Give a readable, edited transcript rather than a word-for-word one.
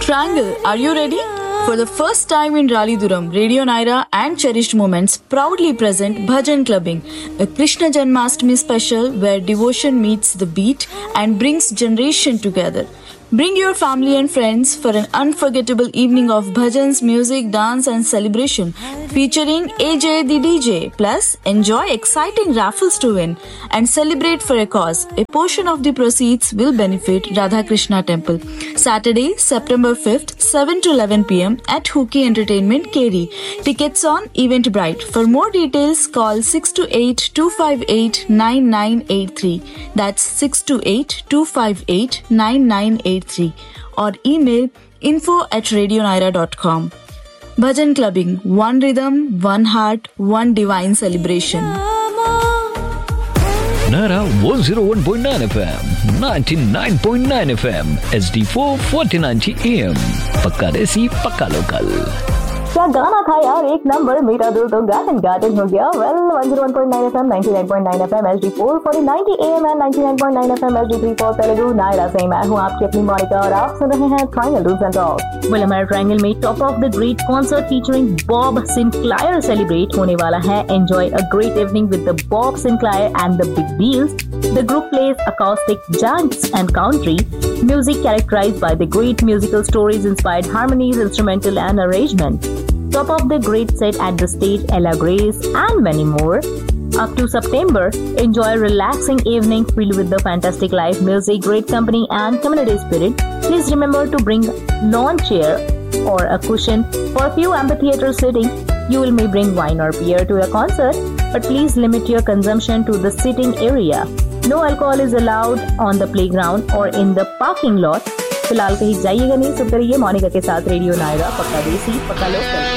Triangle, are you ready? For the first time in Raleigh-Durham, Radio Naira and Cherished Moments proudly present Bhajan Clubbing, a Krishna Janmashtami special where devotion meets the beat and brings generation together. Bring your family and friends for an unforgettable evening of bhajans, music, dance and celebration featuring AJ the DJ. Plus, enjoy exciting raffles to win and celebrate for a cause. A portion of the proceeds will benefit Radha Krishna Temple. Saturday, September 5th, 7 to 11 pm at Hookie Entertainment, Keri. Tickets on Eventbrite. For more details, call 628-258-9983. That's 628-258-9983. Or email info@radionaira.com. Bhajan Clubbing, one rhythm, one heart, one divine celebration. Naira 101.9 FM, 99.9 FM, HD4 1490 AM. पक्का देसी पक्का local. क्या गाना था यार, एक number. मेरा दिल तो गार्डन हो गया. Well, 101.9 FM, 99.9 FM, HD4 1490 AM and 99.9 FM, HD3 for Telugu. Naira से मैं हूँ आपकी अपनी मोनिका और आप सुन रहे हैं triangle dos and dogs. Well, हमारे ट्रायंगल में top of the great concert featuring Bob सिंक्लायर celebrate होने वाला है. Enjoy a great evening with the Bob Sinclair and the Big Deals. The group plays acoustic, jazz and country music characterized by the great musical stories, inspired harmonies, instrumental and arrangement. Top of the great set at the stage Ella Grace and many more. Up to September, enjoy a relaxing evening filled with the fantastic live music, great company and community spirit. Please remember to bring lawn chair or a cushion for a few amphitheater sitting. You will may bring wine or beer to a concert, but please limit your consumption to the sitting area. No alcohol is allowed on the playground or in the parking lot. फिलहाल कहीं जाइएगा नहीं. सुनते रहिए मोनिका के साथ radio Naira. पक्का देसी पक्का लोकल.